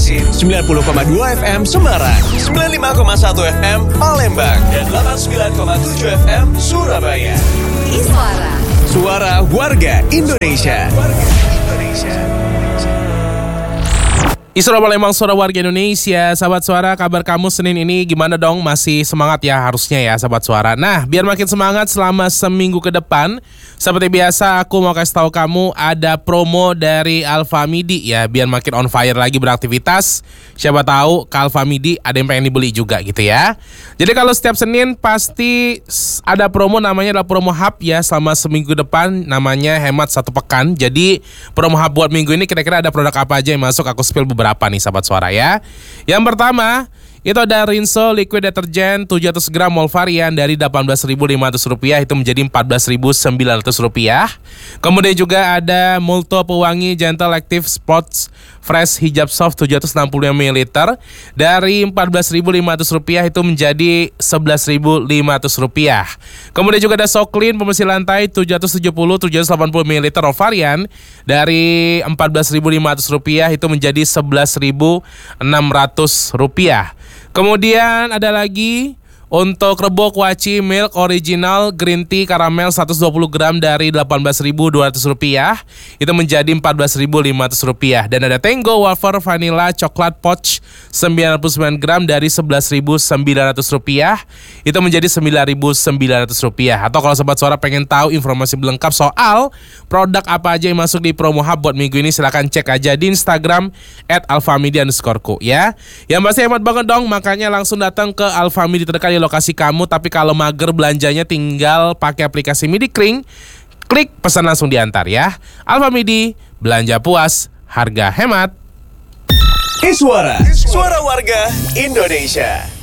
Banjarmasin 90,2 FM Semarang, 95,1 FM Palembang, dan 89,7 FM Surabaya. Iswara, Suara Warga Indonesia. Isra Palembang, suara warga Indonesia. Sahabat Suara, kabar kamu Senin ini gimana dong? Masih semangat ya harusnya ya Sahabat Suara. Nah, biar makin semangat selama seminggu ke depan, seperti biasa aku mau kasih tahu kamu ada promo dari Alfamidi ya, biar makin on fire lagi beraktivitas. Siapa tahu ke Alfamidi ada yang pengen dibeli juga gitu ya. Jadi kalau setiap Senin pasti ada promo, namanya adalah promo hub ya, selama seminggu depan namanya hemat satu pekan. Jadi promo hub buat minggu ini kira-kira ada produk apa aja yang masuk, aku spill beberapa nih Sahabat Suara ya. Yang pertama itu ada Rinso Liquid Deterjen 700 gram mol varian dari Rp18.500 itu menjadi Rp14.900. Kemudian juga ada Multo Pewangi Gentle Active Sports Fresh Hijab Soft 765 ml dari Rp14.500 itu menjadi Rp11.500. Kemudian juga ada Soklin pembersih lantai 780 ml varian dari Rp14.500 itu menjadi Rp11.600. Kemudian ada lagi untuk Rebo Kuaci Milk Original Green Tea Caramel 120 gram dari Rp18.200 itu menjadi Rp14.500. Dan ada Tango Wafer Vanilla Coklat Pouch 99 gram dari Rp11.900 itu menjadi Rp9.900. Atau kalau Sobat Suara pengen tahu informasi lengkap soal produk apa aja yang masuk di promo hub buat minggu ini, silahkan cek aja di Instagram @alfamidi_ku ya. Yang pasti hemat banget dong, makanya langsung datang ke Alfamidi terdekat di lokasi kamu. Tapi kalau mager belanjanya tinggal pakai aplikasi MidiKring, klik pesan langsung diantar ya. Alfamidi, belanja puas, harga hemat. Iswara, suara warga Indonesia.